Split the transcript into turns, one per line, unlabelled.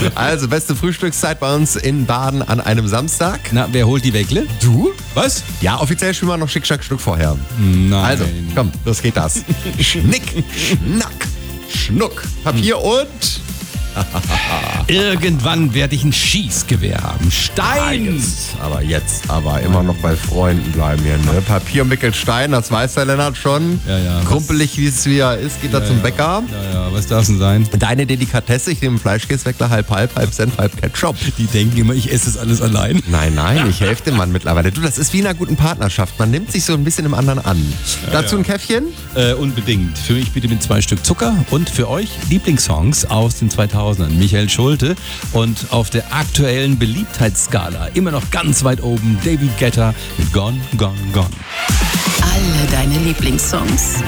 Also, beste Frühstückszeit bei uns in Baden an einem Samstag.
Na, wer holt die Weckle?
Du?
Was?
Ja, offiziell spielen wir noch Schick, Schnack, Schnuck vorher.
Nein.
Also, komm, los geht das. Schnick, Schnack, Schnuck. Papier und...
Irgendwann werde ich ein Schießgewehr haben. Stein!
Jetzt aber immer noch bei Freunden bleiben hier, ne? Papier, Mickel, Stein, das weiß der Lennart schon.
Ja.
Krumpelig, wie es wieder ist, geht er zum Bäcker.
Ja, was darf denn sein?
Deine Delikatesse, ich nehme Fleischkäseweckler, halb Senf, halb Ketchup.
Die denken immer, ich esse das alles allein.
Nein, ich helfe dem Mann mittlerweile. Du, das ist wie in einer guten Partnerschaft. Man nimmt sich so ein bisschen im anderen an. Dazu ein Käffchen?
Unbedingt. Für mich bitte mit 2 Stück Zucker und für euch Lieblingssongs aus den 2000ern. Michael Schulte und auf der aktuellen Beliebtheitsskala immer noch ganz weit oben David Guetta mit Gone, Gone, Gone.
Alle deine Lieblingssongs.